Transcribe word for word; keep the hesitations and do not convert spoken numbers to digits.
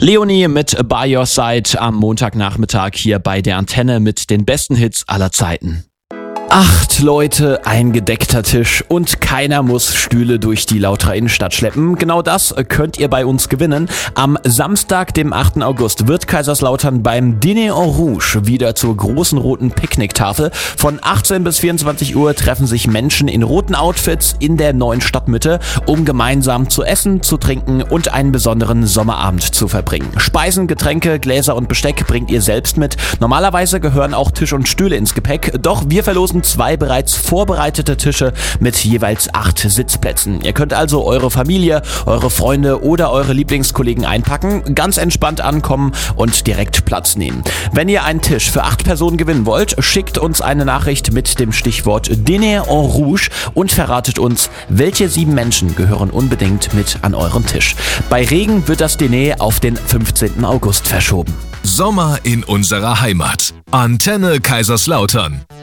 Leonie mit By Your Side am Montagnachmittag hier bei der Antenne mit den besten Hits aller Zeiten. Acht Leute, ein gedeckter Tisch und keiner muss Stühle durch die Lauterer Innenstadt schleppen. Genau das könnt ihr bei uns gewinnen. Am Samstag, dem achten August, wird Kaiserslautern beim Dîner en Rouge wieder zur großen roten Picknicktafel. Von achtzehn bis vierundzwanzig Uhr treffen sich Menschen in roten Outfits in der neuen Stadtmitte, um gemeinsam zu essen, zu trinken und einen besonderen Sommerabend zu verbringen. Speisen, Getränke, Gläser und Besteck bringt ihr selbst mit. Normalerweise gehören auch Tisch und Stühle ins Gepäck, doch wir verlosen zwei bereits vorbereitete Tische mit jeweils acht Sitzplätzen. Ihr könnt also eure Familie, eure Freunde oder eure Lieblingskollegen einpacken, ganz entspannt ankommen und direkt Platz nehmen. Wenn ihr einen Tisch für acht Personen gewinnen wollt, schickt uns eine Nachricht mit dem Stichwort Dîner en Rouge und verratet uns, welche sieben Menschen gehören unbedingt mit an euren Tisch. Bei Regen wird das Dîner auf den fünfzehnten August verschoben. Sommer in unserer Heimat. Antenne Kaiserslautern.